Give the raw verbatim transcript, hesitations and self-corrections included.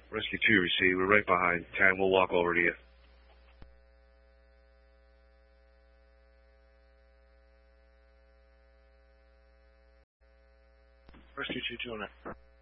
Rescue two, receive. We're right behind. ten, we'll walk over to you. Rescue two, two oh nine.